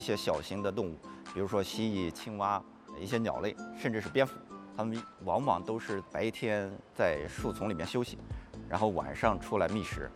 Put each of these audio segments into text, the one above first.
一些小型的动物，比如说蜥蜴、青蛙、一些鸟类，甚至是蝙蝠，它们往往都是白天在树丛里面休息，然后晚上出来觅食。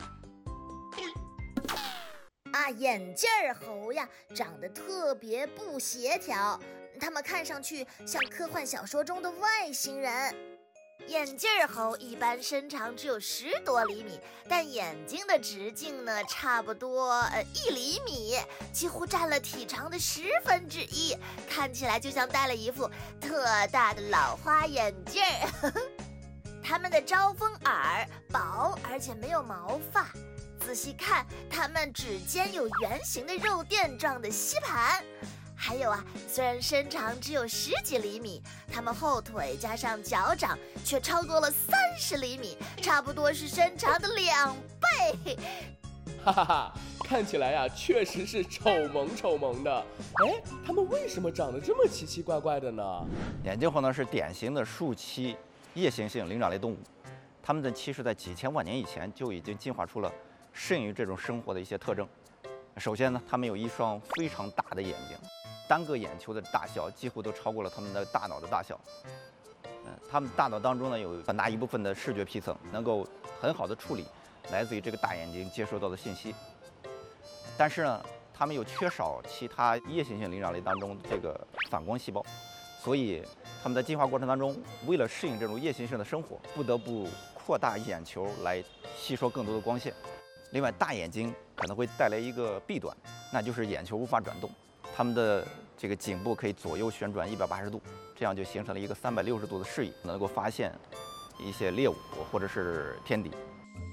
眼镜猴呀，长得特别不协调，它们看上去像科幻小说中的外星人。眼镜猴一般身长只有10多厘米，但眼睛的直径呢，差不多1厘米，几乎占了体长的1/10，看起来就像戴了一副特大的老花眼镜。它们的招风耳薄，而且没有毛发。仔细看，它们指尖有圆形的肉垫状的吸盘。还有虽然身长只有10几厘米，它们后腿加上脚掌却超过了30厘米，差不多是身长的2倍。 哈哈哈，看起来确实是丑萌的。哎，它们为什么长得这么奇奇怪怪的呢？ 眼镜猴呢是典型的树栖夜行性灵长类动物，它们其实在几千万年以前就已经进化出了适应于这种生活的一些特征。首先呢，它们有一双非常大的眼睛，单个眼球的大小几乎都超过了它们的大脑的大小。它们大脑当中呢有很大一部分的视觉皮层，能够很好的处理来自于这个大眼睛接收到的信息。但是呢，它们又缺少其他夜行性灵长类当中这个反光细胞，所以它们在进化过程当中，为了适应这种夜行性的生活，不得不扩大眼球来吸收更多的光线。另外，大眼睛可能会带来一个弊端，那就是眼球无法转动，它们的这个颈部可以左右旋转180度，这样就形成了一个360度的视野，能够发现一些猎物或者是天敌。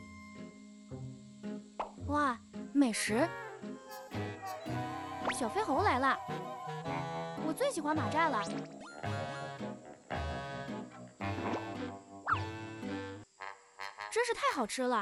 哇，美食！小飞猴来了，我最喜欢马寨了。真是太好吃了！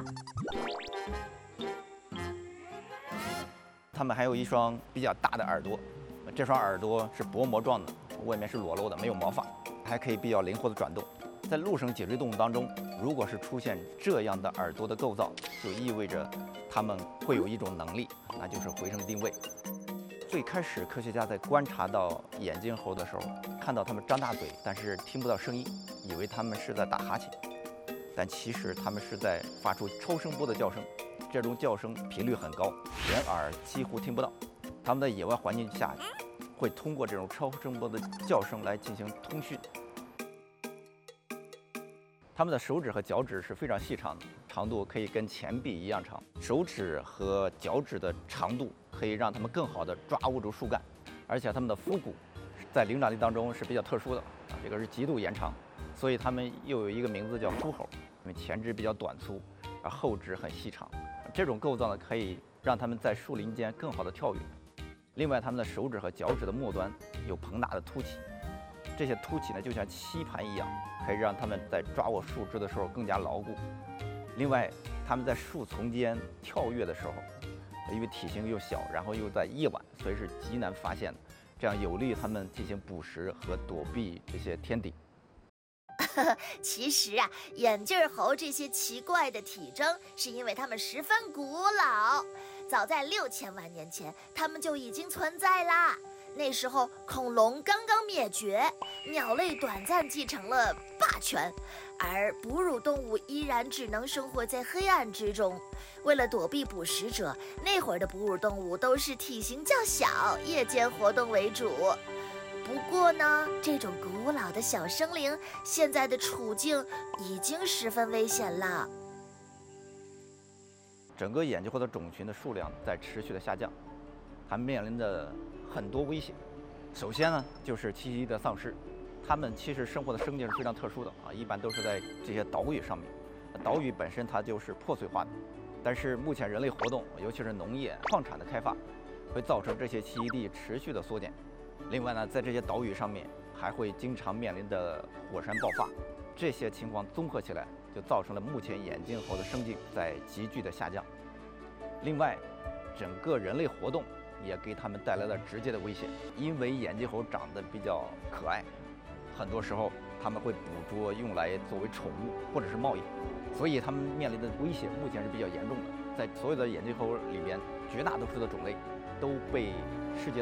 它们还有一双比较大的耳朵，这双耳朵是薄膜状的，外面是裸露的，没有毛发，还可以比较灵活的转动。在陆生脊椎动物当中，如果是出现这样的耳朵的构造，就意味着它们会有一种能力，那就是回声定位。最开始科学家在观察到眼镜猴的时候，看到它们张大嘴，但是听不到声音，以为它们是在打哈欠，但其实它们是在发出抽声波的叫声。这种叫声频率很高，人耳几乎听不到。它们在野外环境下会通过这种超声波的叫声来进行通讯。它们的手指和脚趾是非常细长的，长度可以跟前臂一样长。手指和脚趾的长度可以让它们更好地抓握住树干，而且它们的腹骨在灵长类当中是比较特殊的这个是极度延长，所以它们又有一个名字叫腹猴，因为前肢比较短粗，而后肢很细长。这种构造呢，可以让它们在树林间更好的跳跃。另外，它们的手指和脚趾的末端有膨大的凸起，这些凸起呢，就像吸盘一样，可以让它们在抓握树枝的时候更加牢固。另外，它们在树丛间跳跃的时候，因为体型又小，然后又在夜晚，所以是极难发现的，这样有利于它们进行捕食和躲避这些天敌。 其实眼镜猴这些奇怪的体征是因为它们十分古老，早在6000万年前它们就已经存在啦。那时候恐龙刚刚灭绝，鸟类短暂继承了霸权，而哺乳动物依然只能生活在黑暗之中。为了躲避捕食者，那会儿的哺乳动物都是体型较小，夜间活动为主。不过呢，这种古老的小生灵现在的处境已经十分危险了。 整个眼镜猴的种群的数量在持续的下降，它们面临着很多威胁。首先呢，就是栖息地的丧失。它们其实生活的生境是非常特殊的一般都是在这些岛屿上面。岛屿本身它就是破碎化的，但是目前人类活动，尤其是农业、矿产的开发，会造成这些栖息地持续的缩减。另外呢，在这些岛屿上面还会经常面临着火山爆发，这些情况综合起来，就造成了目前眼镜猴的生境在急剧的下降。另外，整个人类活动也给它们带来了直接的威胁，因为眼镜猴长得比较可爱，很多时候它们会捕捉用来作为宠物或者是贸易，所以它们面临的威胁目前是比较严重的。在所有的眼镜猴里边，绝大多数的种类都被世界